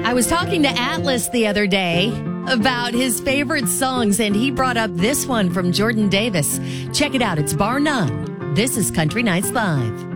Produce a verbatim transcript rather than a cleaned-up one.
I was talking to Atlas the other day about his favorite songs, and he brought up this one from Jordan Davis. Check it out. It's Bar None. This is Country Nights Live.